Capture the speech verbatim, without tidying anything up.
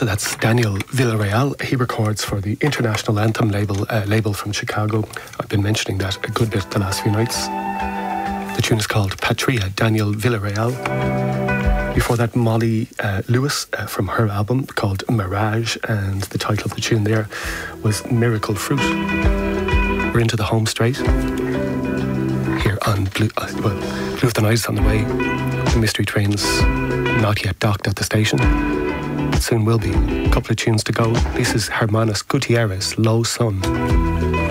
So that's Daniel Villarreal. He records for the International Anthem label, uh, label from Chicago. I've been mentioning that a good bit the last few nights. The tune is called Patria, Daniel Villarreal. Before that, Molly uh, Lewis uh, from her album called Mirage, and the title of the tune there was Miracle Fruit. We're into the home straight here on Blue, uh, well, Blue of the Night is on the way. The mystery train's not yet docked at the station. It soon will be. A couple of tunes to go. This is Hermanos Gutierrez, Low Sun.